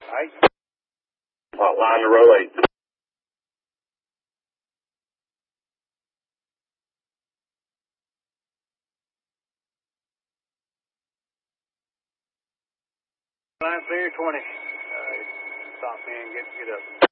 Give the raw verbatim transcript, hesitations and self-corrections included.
Right. Hotline to row eight. Line clear twenty. Uh, stop me and get, get up.